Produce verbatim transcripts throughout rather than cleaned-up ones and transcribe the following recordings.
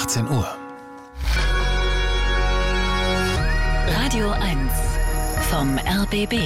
achtzehn Uhr. Radio eins vom R B B.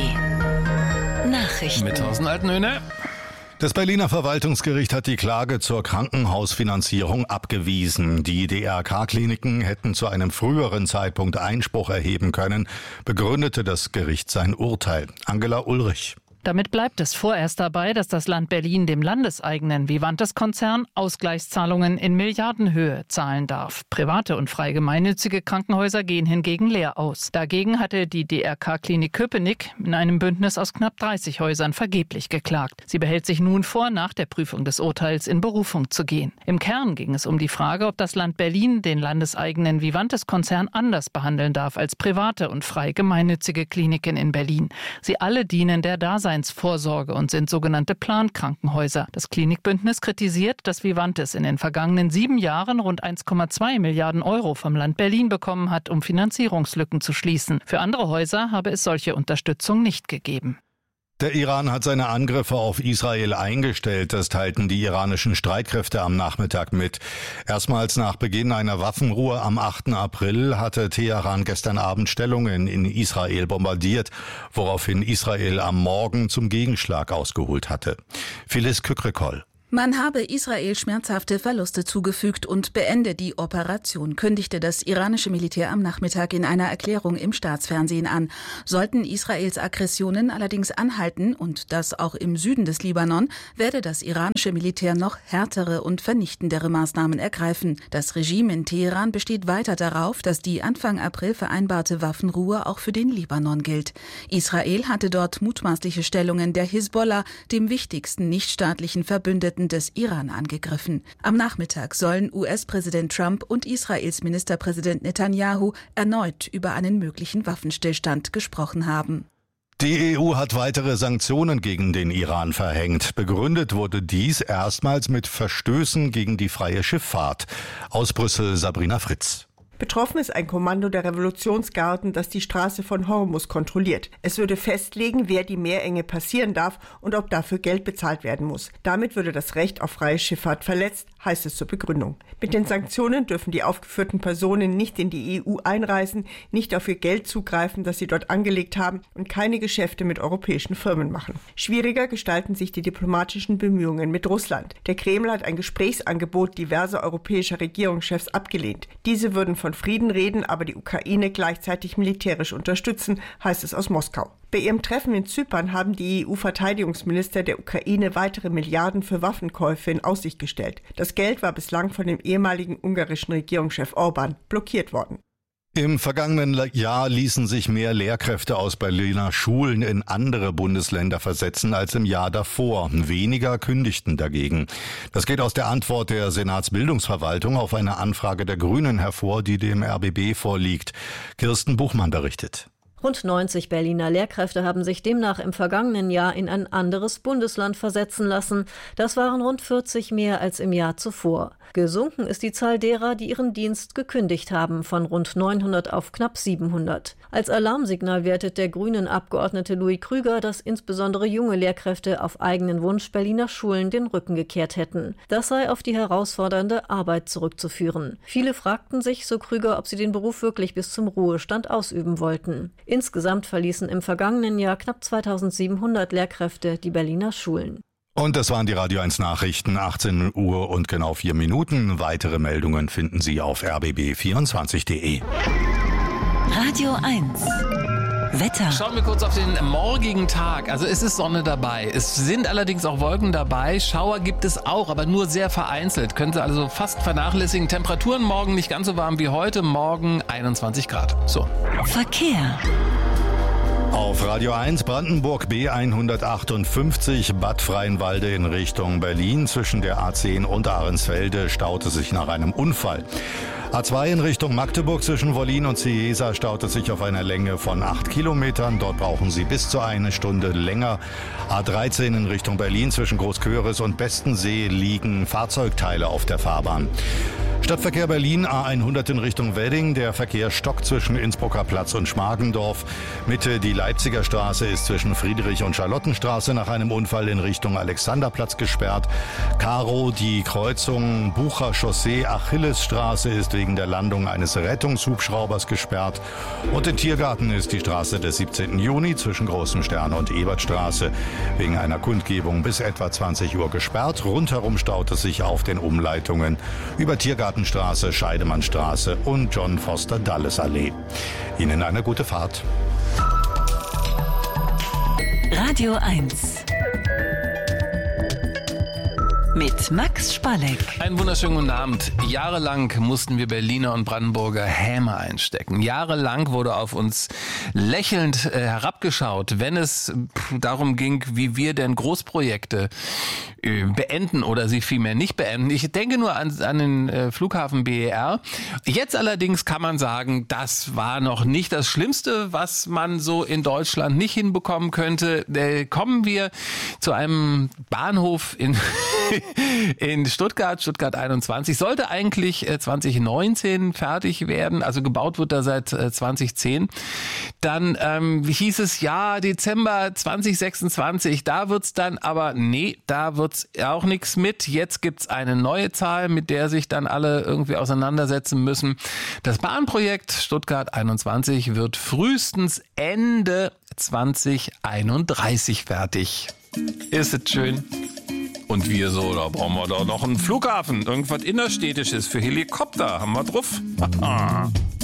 Nachrichten. Mit Thorsten Altenhöhne. Das Berliner Verwaltungsgericht hat die Klage zur Krankenhausfinanzierung abgewiesen. Die D R K-Kliniken hätten zu einem früheren Zeitpunkt Einspruch erheben können, begründete das Gericht sein Urteil. Angela Ulrich. Damit bleibt es vorerst dabei, dass das Land Berlin dem landeseigenen Vivantes-Konzern Ausgleichszahlungen in Milliardenhöhe zahlen darf. Private und frei gemeinnützige Krankenhäuser gehen hingegen leer aus. Dagegen hatte die D R K-Klinik Köpenick in einem Bündnis aus knapp dreißig Häusern vergeblich geklagt. Sie behält sich nun vor, nach der Prüfung des Urteils in Berufung zu gehen. Im Kern ging es um die Frage, ob das Land Berlin den landeseigenen Vivantes-Konzern anders behandeln darf als private und frei gemeinnützige Kliniken in Berlin. Sie alle dienen der Daseins Vorsorge und sind sogenannte Plankrankenhäuser. Das Klinikbündnis kritisiert, dass Vivantes in den vergangenen sieben Jahren rund eins Komma zwei Milliarden Euro vom Land Berlin bekommen hat, um Finanzierungslücken zu schließen. Für andere Häuser habe es solche Unterstützung nicht gegeben. Der Iran hat seine Angriffe auf Israel eingestellt, das teilten die iranischen Streitkräfte am Nachmittag mit. Erstmals nach Beginn einer Waffenruhe am achten April hatte Teheran gestern Abend Stellungen in Israel bombardiert, woraufhin Israel am Morgen zum Gegenschlag ausgeholt hatte. Phyllis Kükrekol. Man habe Israel schmerzhafte Verluste zugefügt und beende die Operation, kündigte das iranische Militär am Nachmittag in einer Erklärung im Staatsfernsehen an. Sollten Israels Aggressionen allerdings anhalten, und das auch im Süden des Libanon, werde das iranische Militär noch härtere und vernichtendere Maßnahmen ergreifen. Das Regime in Teheran besteht weiter darauf, dass die Anfang April vereinbarte Waffenruhe auch für den Libanon gilt. Israel hatte dort mutmaßliche Stellungen der Hisbollah, dem wichtigsten nichtstaatlichen Verbündeten des Iran, angegriffen. Am Nachmittag sollen U S-Präsident Trump und Israels Ministerpräsident Netanyahu erneut über einen möglichen Waffenstillstand gesprochen haben. Die E U hat weitere Sanktionen gegen den Iran verhängt. Begründet wurde dies erstmals mit Verstößen gegen die freie Schifffahrt. Aus Brüssel Sabrina Fritz. Betroffen ist ein Kommando der Revolutionsgarden, das die Straße von Hormuz kontrolliert. Es würde festlegen, wer die Meerenge passieren darf und ob dafür Geld bezahlt werden muss. Damit würde das Recht auf freie Schifffahrt verletzt, heißt es zur Begründung. Mit den Sanktionen dürfen die aufgeführten Personen nicht in die E U einreisen, nicht auf ihr Geld zugreifen, das sie dort angelegt haben, und keine Geschäfte mit europäischen Firmen machen. Schwieriger gestalten sich die diplomatischen Bemühungen mit Russland. Der Kreml hat ein Gesprächsangebot diverser europäischer Regierungschefs abgelehnt. Diese würden von von Frieden reden, aber die Ukraine gleichzeitig militärisch unterstützen, heißt es aus Moskau. Bei ihrem Treffen in Zypern haben die E U-Verteidigungsminister der Ukraine weitere Milliarden für Waffenkäufe in Aussicht gestellt. Das Geld war bislang von dem ehemaligen ungarischen Regierungschef Orbán blockiert worden. Im vergangenen Jahr ließen sich mehr Lehrkräfte aus Berliner Schulen in andere Bundesländer versetzen als im Jahr davor. Weniger kündigten dagegen. Das geht aus der Antwort der Senatsbildungsverwaltung auf eine Anfrage der Grünen hervor, die dem R B B vorliegt. Kirsten Buchmann berichtet. Rund neunzig Berliner Lehrkräfte haben sich demnach im vergangenen Jahr in ein anderes Bundesland versetzen lassen. Das waren rund vierzig mehr als im Jahr zuvor. Gesunken ist die Zahl derer, die ihren Dienst gekündigt haben, von rund neunhundert auf knapp siebenhundert. Als Alarmsignal wertet der Grünen-Abgeordnete Louis Krüger, dass insbesondere junge Lehrkräfte auf eigenen Wunsch Berliner Schulen den Rücken gekehrt hätten. Das sei auf die herausfordernde Arbeit zurückzuführen. Viele fragten sich, so Krüger, ob sie den Beruf wirklich bis zum Ruhestand ausüben wollten. Insgesamt verließen im vergangenen Jahr knapp zweitausendsiebenhundert Lehrkräfte die Berliner Schulen. Und das waren die Radio eins Nachrichten, achtzehn Uhr und genau vier Minuten. Weitere Meldungen finden Sie auf r b b vierundzwanzig punkt de. Radio eins. Wetter. Schauen wir kurz auf den morgigen Tag. Also es ist Sonne dabei. Es sind allerdings auch Wolken dabei. Schauer gibt es auch, aber nur sehr vereinzelt. Können Sie also fast vernachlässigen. Temperaturen morgen nicht ganz so warm wie heute. Morgen einundzwanzig Grad. So. Verkehr. Auf Radio eins Brandenburg B hundertachtundfünfzig Bad Freienwalde in Richtung Berlin. Zwischen der A zehn und Ahrensfelde staute sich nach einem Unfall. A zwei in Richtung Magdeburg zwischen Wollin und Ciesa staute sich auf einer Länge von acht Kilometern. Dort brauchen Sie bis zu eine Stunde länger. A dreizehn in Richtung Berlin zwischen Großköris und Bestensee liegen Fahrzeugteile auf der Fahrbahn. Stadtverkehr Berlin, A hundert in Richtung Wedding. Der Verkehr stockt zwischen Innsbrucker Platz und Schmargendorf. Mitte die Leipziger Straße ist zwischen Friedrich- und Charlottenstraße nach einem Unfall in Richtung Alexanderplatz gesperrt. Karo, die Kreuzung Bucher Chaussee, Achillesstraße ist wegen der Landung eines Rettungshubschraubers gesperrt. Und in Tiergarten ist die Straße des siebzehnten Juni zwischen Großem Stern und Ebertstraße wegen einer Kundgebung bis etwa zwanzig Uhr gesperrt. Rundherum staut es sich auf den Umleitungen über Tiergartenstraße, Scheidemannstraße und John Foster Dulles Allee. Ihnen eine gute Fahrt. Radio eins mit Max Spalleck. Einen wunderschönen guten Abend. Jahrelang mussten wir Berliner und Brandenburger Häme einstecken. Jahrelang wurde auf uns lächelnd äh, herabgeschaut, wenn es pff, darum ging, wie wir denn Großprojekte äh, beenden oder sie vielmehr nicht beenden. Ich denke nur an, an den äh, Flughafen B E R. Jetzt allerdings kann man sagen, das war noch nicht das Schlimmste, was man so in Deutschland nicht hinbekommen könnte. Äh, kommen wir zu einem Bahnhof in in Stuttgart, Stuttgart einundzwanzig, sollte eigentlich zwanzig neunzehn fertig werden, also gebaut wird da seit zwanzig zehn. Dann ähm, hieß es, ja, Dezember zwanzig sechsundzwanzig, da wird's dann, aber nee, da wird's auch nichts mit. Jetzt gibt's eine neue Zahl, mit der sich dann alle irgendwie auseinandersetzen müssen. Das Bahnprojekt Stuttgart einundzwanzig wird frühestens Ende zwanzig einunddreißig fertig. Ist es schön? Und wir so, da brauchen wir doch noch einen Flughafen. Irgendwas Innerstädtisches für Helikopter. Haben wir drauf?